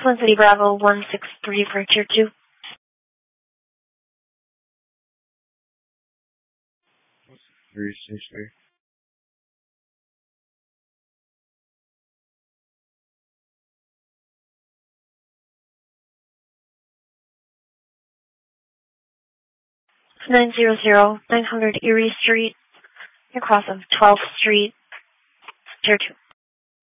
Twin City Bravo 163 for Tier 2. What's 363? It's 900 Erie Street, across of 12th Street, Tier 2.